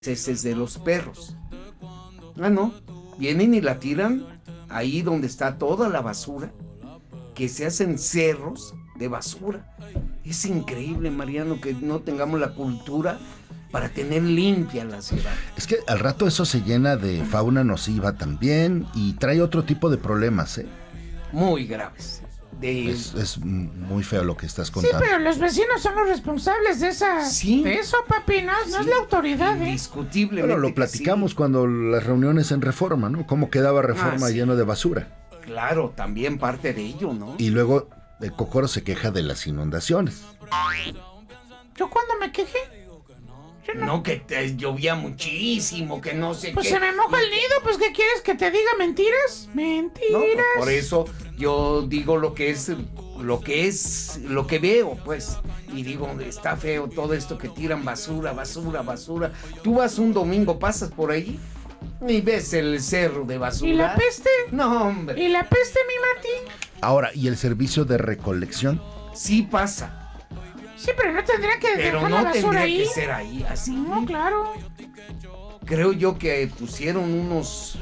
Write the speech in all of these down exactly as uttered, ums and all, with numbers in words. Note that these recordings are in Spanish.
heces de los perros. Ah, no, vienen y la tiran ahí donde está toda la basura, que se hacen cerros de basura. Es increíble, Mariano, que no tengamos la cultura para tener limpia la ciudad. Es que al rato eso se llena de fauna nociva también y trae otro tipo de problemas, ¿eh? Muy graves. De... Es, es muy feo lo que estás Sí, contando. pero los vecinos son los responsables de esa... Sí. De eso, papi, no, no Sí, es la autoridad, ¿eh? indiscutiblemente. Bueno, lo que platicamos sí. cuando las reuniones en Reforma, ¿no? Cómo quedaba Reforma Ah, sí. lleno de basura. Claro, también parte de ello, ¿no? Y luego el Cocoro se queja de las inundaciones. ¿Yo cuando me quejé? Yo no... No, que te llovía muchísimo, que no sé Pues qué. se me moja el nido, pues ¿qué quieres que te diga? ¿Mentiras? Mentiras. No, pues por eso yo digo lo que es, lo que es, lo que veo, pues. Y digo, está feo todo esto que tiran basura, basura, basura. Tú vas un domingo, pasas por ahí y ves el cerro de basura. ¿Y la peste? No, hombre. ¿Y la peste, mi Martín? Ahora, ¿y el servicio de recolección? Sí pasa, Sí, pero no tendría que pero dejar la no basura tendría ahí. que ser ahí, así. No, claro. Creo yo que pusieron unos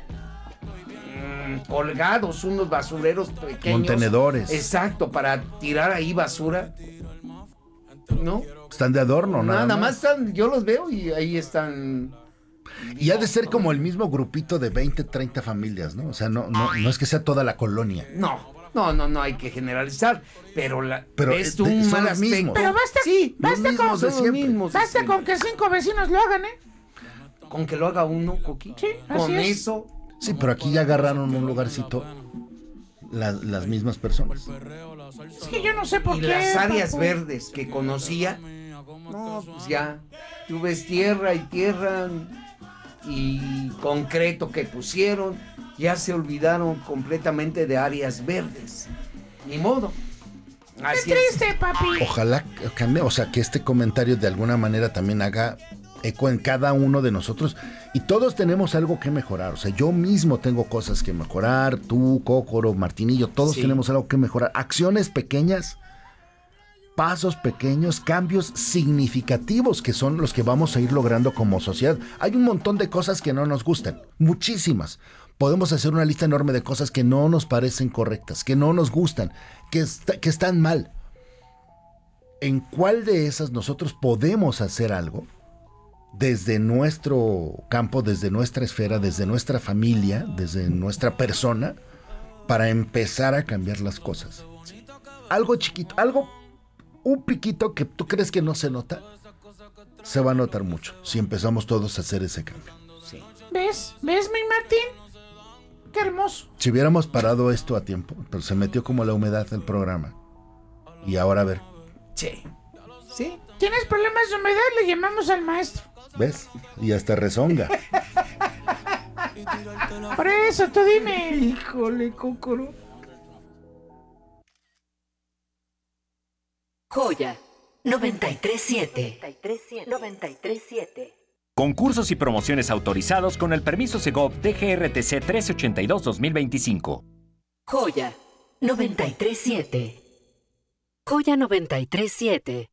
mm, colgados, unos basureros pequeños. Contenedores. Exacto, para tirar ahí basura. ¿No? Están de adorno, nada, Nada más están, yo los veo y ahí están. Y ha de ser como el mismo grupito de veinte, treinta familias, ¿no? O sea, no, no, no es que sea toda la colonia. No, no, no, no hay que generalizar, pero la Pero ves es- tú de- un son mal los aspecto. mismos. Pero basta, Sí, los basta mismos con, de son los siempre. mismos. basta este, con que cinco vecinos lo hagan, ¿eh? con que lo haga uno, Coqui. Sí, así Con es. eso. Sí, pero aquí ya agarraron un lugarcito la- las mismas personas. Es que yo no sé por Y qué. las áreas papu. verdes que conocía, no, pues ya, tú ves tierra y tierra y concreto que pusieron, ya se olvidaron completamente de áreas verdes. Ni modo. Así Qué es. triste, papi. Ojalá cambie, o sea, que este comentario de alguna manera también haga eco en cada uno de nosotros. Y todos tenemos algo que mejorar. O sea, yo mismo tengo cosas que mejorar. Tú, Cócoro, Martinillo, todos Sí. tenemos algo que mejorar. Acciones pequeñas, pasos pequeños, cambios significativos que son los que vamos a ir logrando como sociedad. Hay un montón de cosas que no nos gustan. Muchísimas. Podemos hacer una lista enorme de cosas que no nos parecen correctas, que no nos gustan, que, est- que están mal. ¿En cuál de esas nosotros podemos hacer algo desde nuestro campo, desde nuestra esfera, desde nuestra familia, desde nuestra persona, para empezar a cambiar las cosas? Algo chiquito, algo, un piquito que tú crees que no se nota, se va a notar mucho si empezamos todos a hacer ese cambio. ¿Ves? ¿Ves, mi Martín? Qué hermoso. Si hubiéramos parado esto a tiempo, pero se metió como la humedad el programa. Y ahora a ver, Sí. Sí. ¿Tienes problemas de humedad? Le llamamos al maestro. ¿ves? Y hasta rezonga. Por eso, tú dime. Híjole, Cócoro. Joya noventa y tres siete. noventa y tres siete. Concursos y promociones autorizados con el permiso Segov D G R T C trece ochenta y dos dos mil veinticinco. Joya noventa y tres siete. Joya noventa y tres siete.